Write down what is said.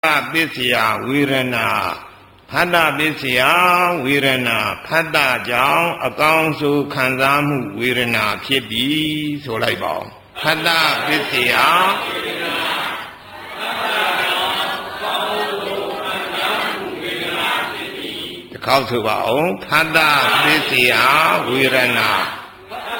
ပစ္စယဝေရဏဖတ်တာပစ္စယဝေရဏဖတ်တာကြောင့်အကောင်းဆုံးခံစားမှုဝေရဏဖြစ်ပြီဆိုလိုက်ပါဦးဖတ်တာပစ္စယတစ်ခေါက်ဆိုပါဦးဖတ်တာပစ္စယဝေရဏ